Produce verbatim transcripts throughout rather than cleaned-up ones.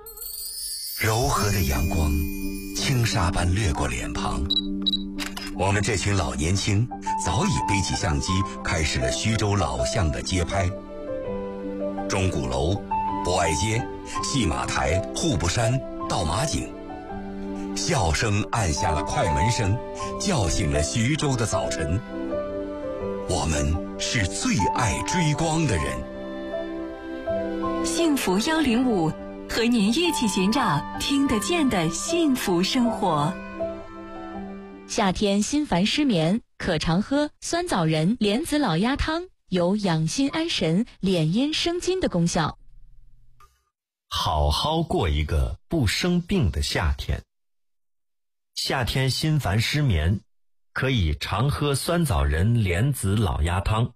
柔和的阳光，轻纱般掠过脸庞。我们这群老年轻早已背起相机，开始了徐州老巷的街拍。钟鼓楼、博爱街、戏马台、户部山、到马井，笑声按下了快门声，叫醒了徐州的早晨。我们是最爱追光的人。 幸福幺零五，和您一起寻找听得见的幸福生活。 夏天心烦失眠，可常喝酸枣仁莲子老鸭汤，有养心安神、敛阴生津的功效。 好好过一个不生病的夏天。夏天心烦失眠，可以常喝酸枣仁莲子老鸭汤。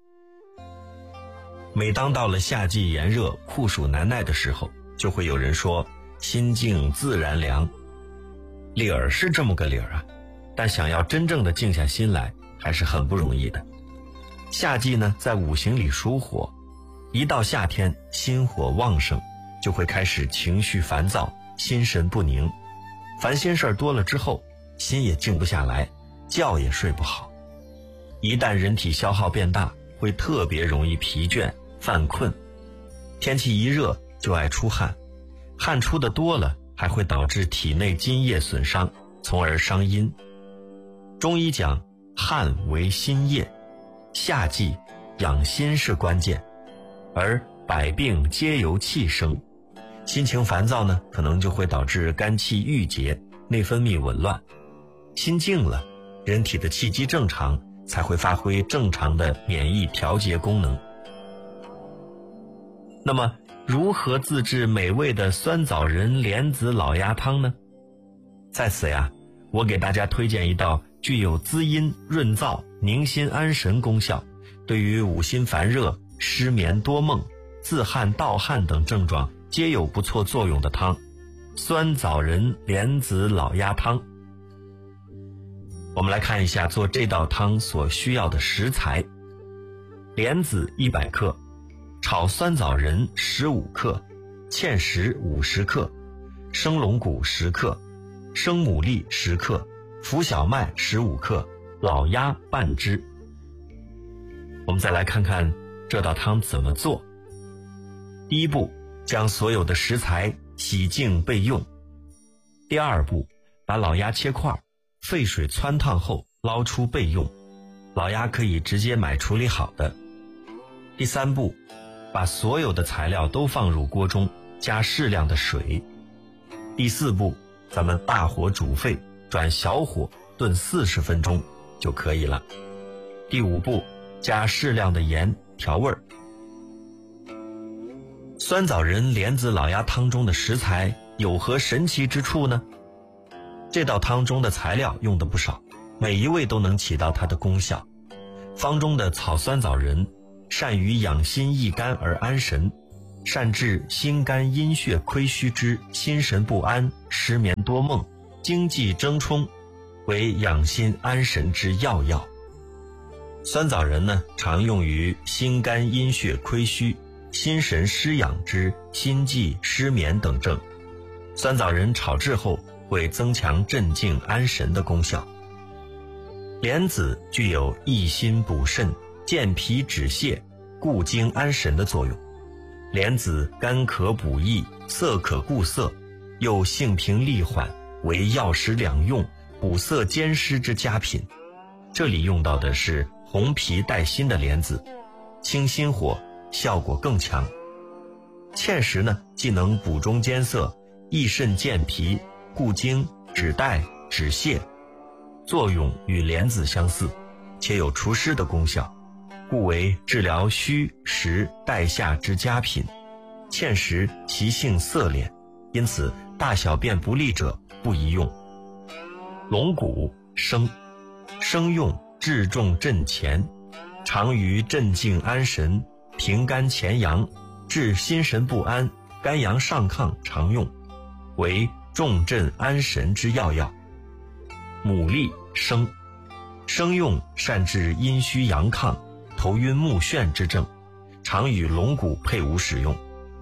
每当到了夏季炎热、酷暑难耐的时候，就会有人说心静自然凉。理儿是这么个理儿啊，但想要真正的静下心来还是很不容易的。夏季呢，在五行里属火，一到夏天心火旺盛，就会开始情绪烦躁，心神不宁，烦心事儿多了之后，心也静不下来，觉也睡不好。一旦人体消耗变大，会特别容易疲倦犯困。天气一热就爱出汗，汗出的多了还会导致体内津液损伤，从而伤阴。中医讲汗为心液，夏季养心是关键，而百病皆由气生。心情烦躁呢，可能就会导致肝气郁结，内分泌紊乱。心静了，人体的气机正常，才会发挥正常的免疫调节功能。那么如何自制美味的酸枣仁莲子老鸭汤呢？在此呀，我给大家推荐一道具有滋阴润燥宁心安神功效，对于五心烦热、失眠多梦、自汗盗汗等症状皆有不错作用的汤——酸枣仁莲子老鸭汤。我们来看一下做这道汤所需要的食材：莲子一百克，炒酸枣仁十五克，芡实五十克，生龙骨十克，生牡蛎十克，浮小麦十五克，老鸭半只。我们再来看看这道汤怎么做。第一步，将所有的食材洗净备用。第二步，把老鸭切块，沸水汆烫后捞出备用，老鸭可以直接买处理好的。第三步，把所有的材料都放入锅中，加适量的水。第四步，咱们大火煮沸，转小火炖四十分钟就可以了。第五步，加适量的盐调味儿。酸枣仁莲子老鸭汤中的食材有何神奇之处呢？这道汤中的材料用的不少，每一味都能起到它的功效。方中的草酸枣仁善于养心益肝而安神，善治心肝阴血亏虚之心神不安、失眠多梦、精气争冲，为养心安神之要药。酸枣仁呢，常用于心肝阴血亏虚、心神失养之心悸、失眠等症。酸枣仁炒制后会增强镇静安神的功效。莲子具有益心补肾、健脾止泻、固精安神的作用。莲子甘可补益，色可固色，又性平利缓，为药食两用、补色兼施之佳品。这里用到的是红皮带心的莲子，清心火，效果更强。芡实呢，既能补中兼色，益肾健脾，固精止带止泻，作用与莲子相似，且有除湿的功效，故为治疗虚实带下之佳品。芡实其性色敛，因此大小便不利者不宜用。龙骨生，生用治重镇前，常于镇静安神、平肝潜阳、治心神不安、肝阳上亢常用，为重镇安神之要药。牡蛎生，生用善治阴虚阳亢、头晕目眩之症，常与龙骨配伍使用。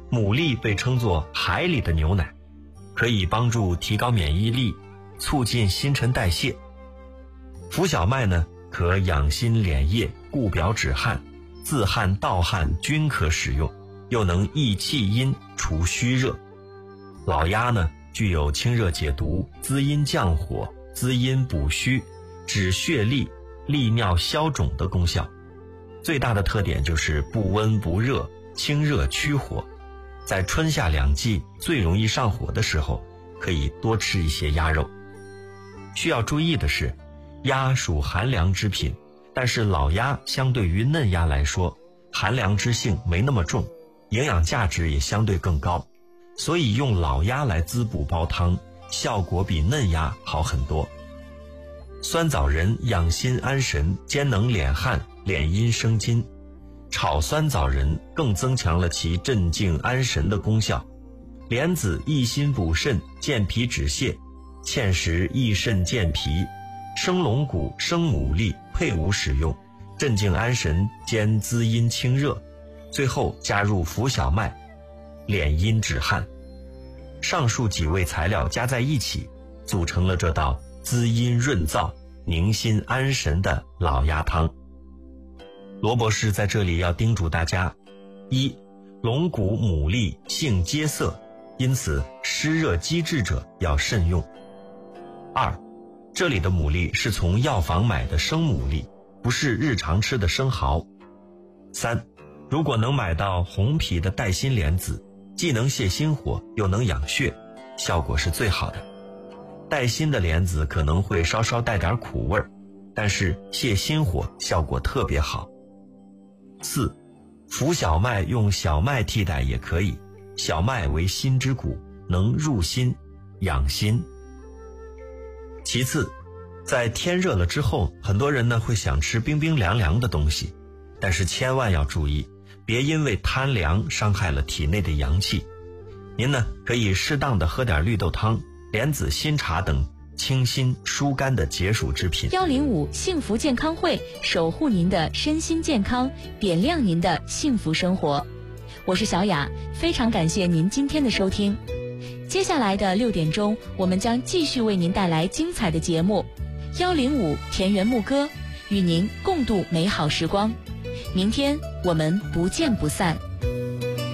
牡蛎被称作海里的牛奶，可以帮助提高免疫力，促进新陈代谢。浮小麦呢，可养心敛液，固表止汗，自汗盗汗均可使用，又能益气阴，除虚热。老鸭呢，具有清热解毒、滋阴降火、滋阴补虚、止血痢、利尿消肿的功效。最大的特点就是不温不热，清热驱火。在春夏两季最容易上火的时候，可以多吃一些鸭肉。需要注意的是，鸭属寒凉之品，但是老鸭相对于嫩鸭来说，寒凉之性没那么重，营养价值也相对更高，所以用老鸭来滋补煲汤，效果比嫩鸭好很多。酸枣仁养心安神，兼能敛汗、敛阴生津。炒酸枣仁更增强了其镇静安神的功效。莲子益心补肾，健脾止泻；芡实益肾健脾。生龙骨、生牡蛎配伍使用，镇静安神兼滋阴清热。最后加入浮小麦，敛阴止汗。上述几味材料加在一起，组成了这道滋阴润燥、宁心安神的老鸭汤。罗博士在这里要叮嘱大家：一、龙骨、牡蛎性皆涩，因此湿热积滞者要慎用。二、这里的牡蛎是从药房买的生牡蛎，不是日常吃的生蚝。三、如果能买到红皮的带心莲子，既能泻心火又能养血，效果是最好的。带心的莲子可能会稍稍带点苦味，但是泻心火效果特别好。四、浮小麦用小麦替代也可以，小麦为心之谷，能入心养心。其次，在天热了之后，很多人呢会想吃冰冰凉凉的东西，但是千万要注意，别因为贪凉伤害了体内的阳气。您呢可以适当的喝点绿豆汤、莲子心茶等清心疏肝的解暑之品。 幺零五幸福健康会，守护您的身心健康，点亮您的幸福生活。我是小雅，非常感谢您今天的收听。接下来的六点钟，我们将继续为您带来精彩的节目。幺零五田园牧歌，与您共度美好时光。明天我们不见不散。